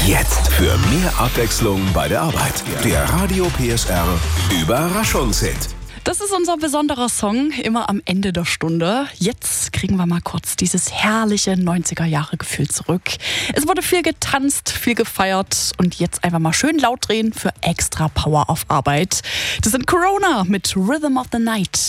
Jetzt für mehr Abwechslung bei der Arbeit. Der Radio PSR Überraschungshit. Das ist unser besonderer Song, immer am Ende der Stunde. Jetzt kriegen wir mal kurz dieses herrliche 90er-Jahre-Gefühl zurück. Es wurde viel getanzt, viel gefeiert und jetzt einfach mal schön laut drehen für extra Power auf Arbeit. Das sind Corona mit Rhythm of the Night.